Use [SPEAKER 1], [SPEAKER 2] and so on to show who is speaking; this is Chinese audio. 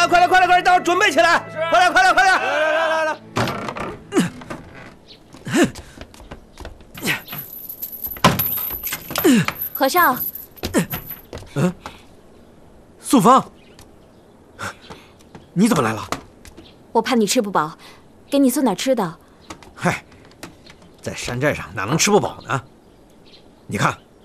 [SPEAKER 1] 快来，待会儿准备起来！快来！
[SPEAKER 2] 来！
[SPEAKER 3] 和尚，
[SPEAKER 2] 素芳，你怎么来了？
[SPEAKER 3] 我怕你吃不饱，给你送点吃的。
[SPEAKER 2] 嗨，在山寨上哪能吃不饱呢？你看，